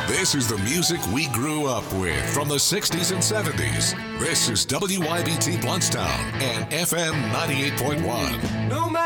This is the music we grew up with from the 60s and 70s. This is WYBT Bluntstown and FM 98.1. No matter